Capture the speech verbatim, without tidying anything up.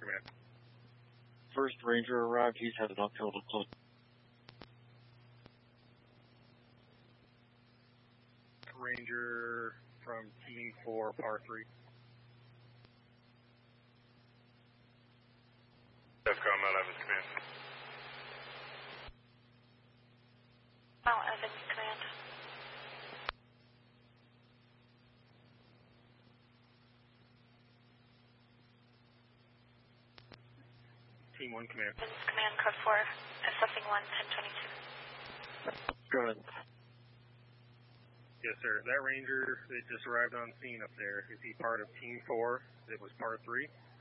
Command. First Ranger arrived, he's headed uphill to close. Ranger from Team four, par three. DEFCON Mount Evans Command. Mount Evans Command. Team one Command. Evans Command, code four, assessing one, ten twenty-two. Good. Yes, sir. That Ranger that just arrived on scene up there, is he part of Team four that was par three?